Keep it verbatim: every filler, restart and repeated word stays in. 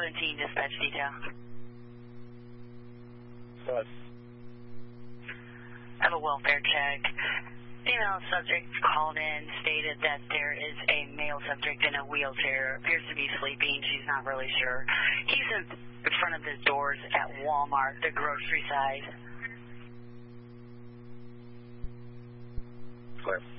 seventeen, dispatch detail. What? I have a welfare check. Female subject called in, stated that there is a male subject in a wheelchair, appears to be sleeping, she's not really sure. He's in front of the doors at Walmart, the grocery side. Where?